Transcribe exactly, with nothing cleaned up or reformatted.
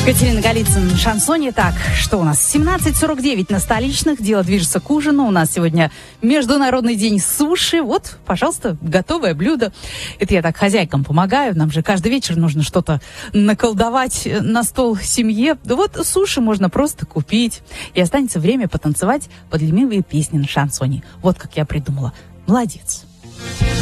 Катерина Голицын, шансоне. Так, что у нас? семнадцать сорок девять на столичных. Дело движется к ужину. У нас сегодня Международный день суши. Вот, пожалуйста, готовое блюдо. Это я так хозяйкам помогаю. Нам же каждый вечер нужно что-то наколдовать на стол семье. Да вот суши можно просто купить. И останется время потанцевать под любимые песни на шансоне. Вот как я придумала. Молодец.